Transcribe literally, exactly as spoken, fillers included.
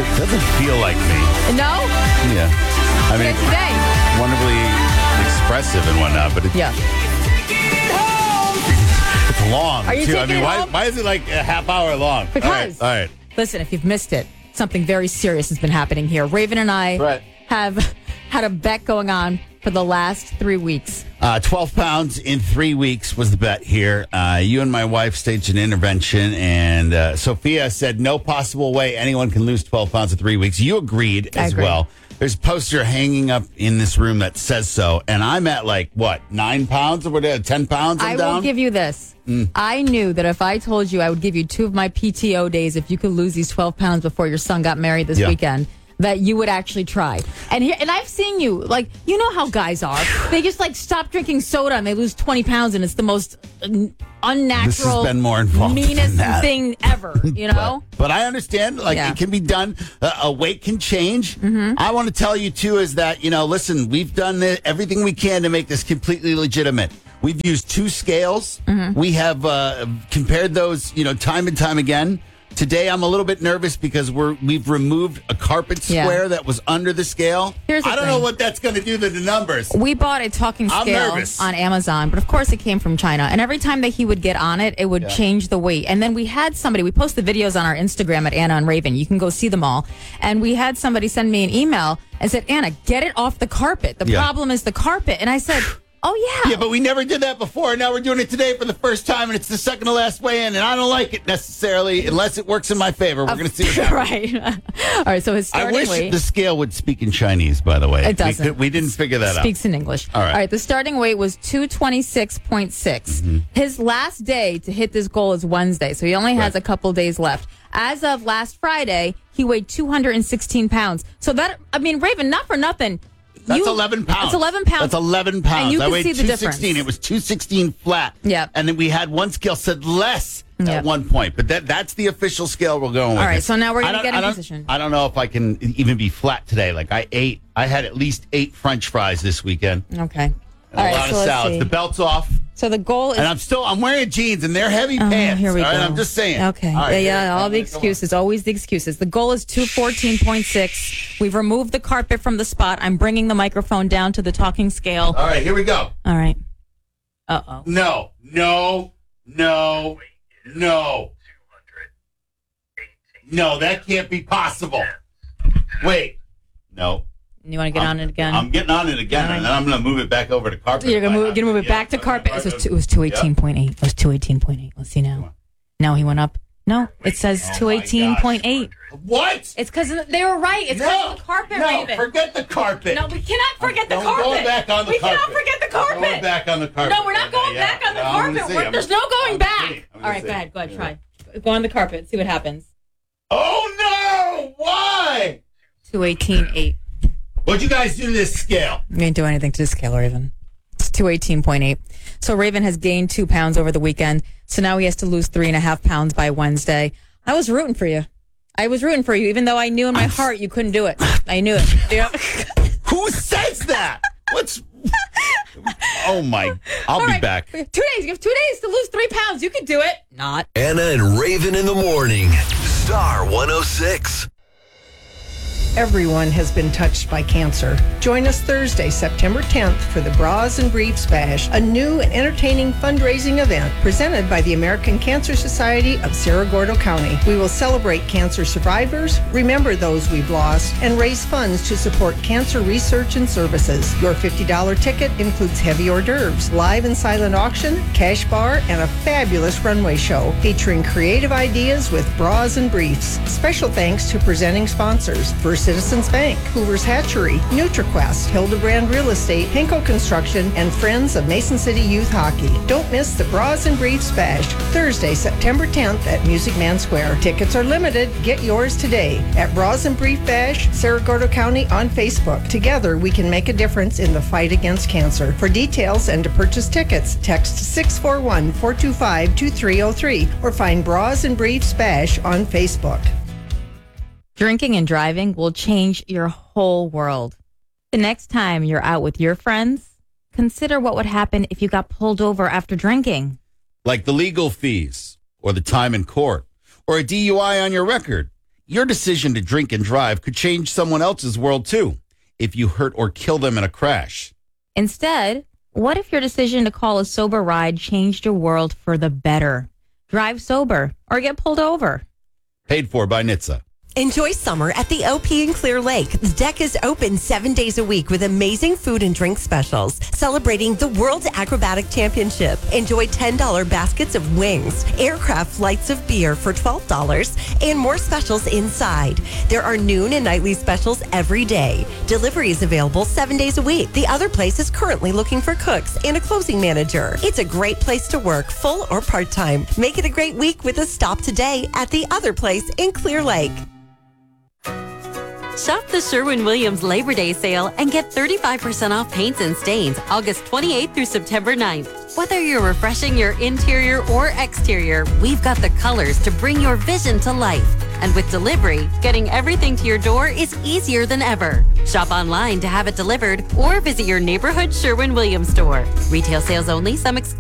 Doesn't feel like me. No? Yeah. I Look mean, at today. wonderfully expressive and whatnot, but it's, Yeah. it's long, Are you too. I taking mean, it why, home? why is it like a half hour long? Because. All right. All right. Listen, if you've missed it, something very serious has been happening here. Raven and I Right. have had a bet going on for the last three weeks. Uh, twelve pounds in three weeks was the bet here. Uh, you and my wife staged an intervention, and uh, Sophia said no possible way anyone can lose twelve pounds in three weeks. You agreed I as agree. well. There's a poster hanging up in this room that says so, and I'm at like, what, nine pounds or whatever, ten pounds I'm I down? will give you this. Mm. I knew that if I told you I would give you two of my P T O days if you could lose these twelve pounds before your son got married this Yeah. weekend, that you would actually try. And here, and I've seen you, like, you know how guys are. They just, like, stop drinking soda and they lose twenty pounds, and it's the most uh, unnatural, This has been more involved meanest than that. thing ever, you know? But, but I understand, like, Yeah. it can be done. Uh, a weight can change. Mm-hmm. I want to tell you, too, is that, you know, listen, we've done the, everything we can to make this completely legitimate. We've used two scales. Mm-hmm. We have uh, compared those, you know, time and time again. Today, I'm a little bit nervous because we're we've removed a carpet Yeah. square that was under the scale. Here's the I don't thing. know what that's going to do to the numbers. We bought a talking I'm scale nervous. on Amazon, but of course it came from China. And every time that he would get on it, it would Yeah. change the weight. And then we had somebody, we post the videos on our Instagram at Anna and Raven. You can go see them all. And we had somebody send me an email and said, Anna, get it off the carpet. The Yeah. problem is the carpet. And I said, oh, yeah. Yeah, but we never did that before. Now we're doing it today for the first time, and it's the second to last way in, and I don't like it necessarily unless it works in my favor. We're going to see what happens. Right. All right, so his I starting wish weight. the scale would speak in Chinese, by the way. It doesn't. We, could- we didn't figure that Speaks in English. All right. The starting weight was two twenty-six point six. Mm-hmm. His last day to hit this goal is Wednesday, so he only has Right. a couple days left. As of last Friday, he weighed two hundred sixteen pounds. So that, I mean, Raven, not for nothing. That's you- eleven pounds. It's eleven pounds. That's eleven pounds. And you I can weighed see the two difference. sixteen. It was two sixteen flat. Yep. And then we had one scale said less Yep. at one point, but that that's the official scale we're going with. All right, here. so now we're I gonna don't- get in I don't- position. I don't know if I can even be flat today. Like I ate, I had at least eight French fries this weekend. Okay. And All a right, lot so of let's salads. see. The belt's off. So the goal is. And I'm still, I'm wearing jeans and they're heavy Oh, pants. here we all right? go. I'm just saying. Okay. All right, yeah, here, yeah. All I'm the gonna go on. excuses. Always the excuses. The goal is two fourteen point six. We've removed the carpet from the spot. I'm bringing the microphone down to the talking scale. All right, here we go. All right. Uh oh. No, no, no, no. No, that can't be possible. Wait. No. You want to get I'm, on it again? I'm getting on it again, and then I'm going to move it back over to carpet. You're gonna move, gonna move it Yeah, back to okay, carpet. right, It was, okay. two, it was two eighteen point eight. It was two eighteen point eight. Let's see Come on. now. Now he went up. No, it says Oh, my two eighteen point eight. What? It's because they were right. It's because No, of the carpet, no, Raven. forget the carpet. No, we cannot forget the I'm carpet. going back on the we carpet. cannot forget the I'm carpet. going back on the carpet. No, we're not going Yeah, back on the no, I'm gonna carpet. see. We're- I'm- There's no going I'm back. gonna see. I'm All gonna right, see. go ahead. Go ahead. Yeah. Try. Go on the carpet. See what happens. Oh, no! Why? two eighteen point eight. What'd you guys do to this scale? You didn't do anything to the scale, Raven. It's two eighteen point eight. So Raven has gained two pounds over the weekend. So now he has to lose three and a half pounds by Wednesday. I was rooting for you. I was rooting for you, even though I knew in my heart you couldn't do it. I knew it. Yeah. Who says that? What's... Oh, my... I'll All be right. back. Two days. You have two days to lose three pounds. You can do it. Not. Anna and Raven in the morning. Star one oh six. Everyone has been touched by cancer. Join us Thursday, September tenth for the Bras and Briefs Bash, a new and entertaining fundraising event presented by the American Cancer Society of Cerro Gordo County. We will celebrate cancer survivors, remember those we've lost, and raise funds to support cancer research and services. Your fifty dollars ticket includes heavy hors d'oeuvres, live and silent auction, cash bar, and a fabulous runway show featuring creative ideas with Bras and Briefs. Special thanks to presenting sponsors: First Citizens Bank, Hoover's Hatchery, NutriQuest, Hildebrand Real Estate, Henko Construction, and Friends of Mason City Youth Hockey. Don't miss the Bras and Briefs Bash, Thursday, September tenth at Music Man Square. Tickets are limited. Get yours today at Bras and Brief Bash, Cerro Gordo County on Facebook. Together, we can make a difference in the fight against cancer. For details and to purchase tickets, text six four one, four two five, two three zero three or find Bras and Briefs Bash on Facebook. Drinking and driving will change your whole world. The next time you're out with your friends, consider what would happen if you got pulled over after drinking. Like the legal fees, or the time in court, or a D U I on your record. Your decision to drink and drive could change someone else's world too, if you hurt or kill them in a crash. Instead, what if your decision to call a sober ride changed your world for the better? Drive sober or get pulled over. Paid for by N H T S A. Enjoy summer at the O P in Clear Lake. The deck is open seven days a week with amazing food and drink specials, celebrating the World Acrobatic Championship. Enjoy ten dollars baskets of wings, aircraft flights of beer for twelve dollars, and more specials inside. There are noon and nightly specials every day. Delivery is available seven days a week. The Other Place is currently looking for cooks and a closing manager. It's a great place to work, full or part-time. Make it a great week with a stop today at The Other Place in Clear Lake. Shop the Sherwin-Williams Labor Day sale and get thirty-five percent off paints and stains August twenty-eighth through September ninth. Whether you're refreshing your interior or exterior, we've got the colors to bring your vision to life. And with delivery, getting everything to your door is easier than ever. Shop online to have it delivered or visit your neighborhood Sherwin-Williams store. Retail sales only, some exclusive.